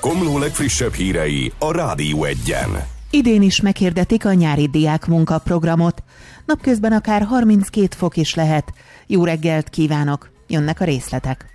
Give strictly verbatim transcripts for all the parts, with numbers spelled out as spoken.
Komló legfrissebb hírei a Rádió Egyen. Idén is meghirdetik a nyári diákmunkaprogramot. Napközben akár harminckét fok is lehet. Jó reggelt kívánok! Jönnek a részletek.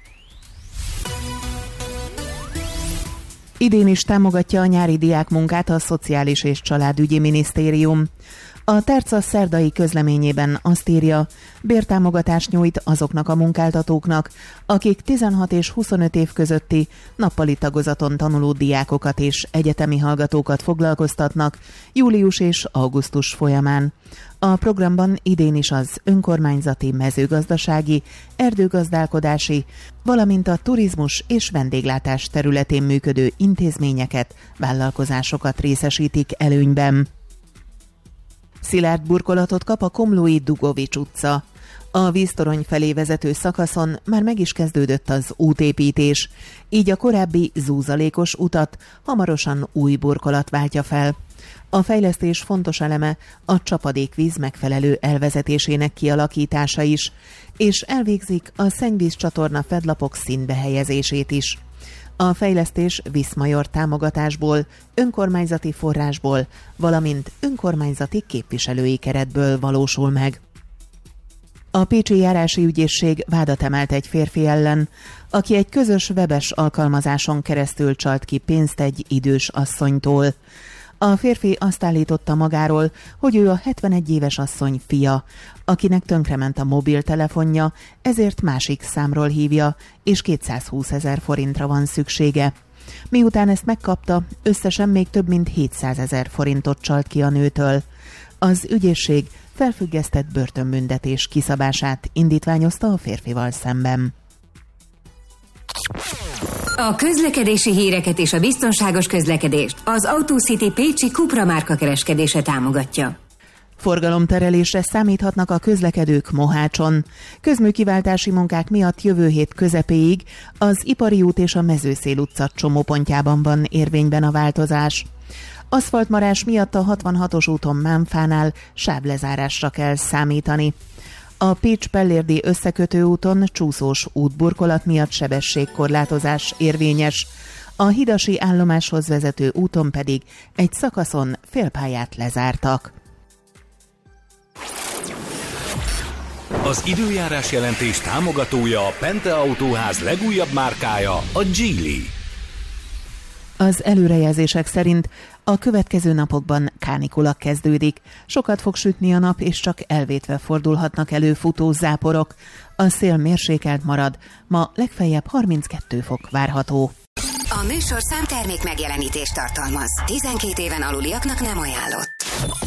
Idén is támogatja a nyári diákmunkát a Szociális és Családügyi Minisztérium. A Terca szerdai közleményében azt írja, bértámogatást nyújt azoknak a munkáltatóknak, akik tizenhat és huszonöt év közötti nappali tagozaton tanuló diákokat és egyetemi hallgatókat foglalkoztatnak július és augusztus folyamán. A programban idén is az önkormányzati, mezőgazdasági, erdőgazdálkodási, valamint a turizmus és vendéglátás területén működő intézményeket, vállalkozásokat részesítik előnyben. Szilárd burkolatot kap a komlói Dugovics utca. A víztorony felé vezető szakaszon már meg is kezdődött az útépítés, így a korábbi zúzalékos utat hamarosan új burkolat váltja fel. A fejlesztés fontos eleme a csapadékvíz megfelelő elvezetésének kialakítása is, és elvégzik a szennyvízcsatorna fedlapok színbe helyezését is. A fejlesztés Viszmajor támogatásból, önkormányzati forrásból, valamint önkormányzati képviselői keretből valósul meg. A Pécsi Járási Ügyészség vádat emelt egy férfi ellen, aki egy közös webes alkalmazáson keresztül csalt ki pénzt egy idős asszonytól. A férfi azt állította magáról, hogy ő a hetvenegy éves asszony fia, akinek tönkrement a mobiltelefonja, ezért másik számról hívja, és kétszázhúszezer forintra van szüksége. Miután ezt megkapta, összesen még több mint hétszázezer forintot csalt ki a nőtől. Az ügyészség felfüggesztett börtönbüntetés kiszabását indítványozta a férfival szemben. A közlekedési híreket és a biztonságos közlekedést az Autocity Pécsi Cupra márka kereskedése támogatja. Forgalomterelésre számíthatnak a közlekedők Mohácson. Közműkiváltási munkák miatt jövő hét közepéig az Ipari út és a Mezőszél utca csomópontjában van érvényben a változás. Aszfaltmarás miatt a hatvanhatos úton Mámfánál sávlezárásra kell számítani. A Pécs-Pellérdi összekötő úton csúszós útburkolat miatt sebességkorlátozás érvényes, a hidasi állomáshoz vezető úton pedig egy szakaszon félpályát lezártak. Az időjárás jelentés támogatója a Pente Autóház legújabb márkája, a Geely. Az előrejelzések szerint a következő napokban kánikula kezdődik. Sokat fog sütni a nap, és csak elvétve fordulhatnak elő futó záporok. A szél mérsékelt marad, ma legfeljebb harminckettő fok várható. A műsor számtermék megjelenítést tartalmaz. tizenkét éven aluliaknak nem ajánlott.